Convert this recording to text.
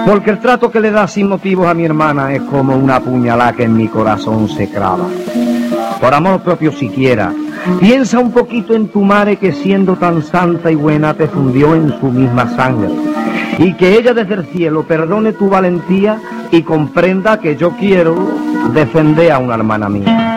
Porque el trato que le das sin motivos a mi hermana es como una puñalada que en mi corazón se clava. Por amor propio siquiera, piensa un poquito en tu madre que siendo tan santa y buena te fundió en su misma sangre. Y que ella desde el cielo perdone tu valentía y comprenda que yo quiero defender a una hermana mía.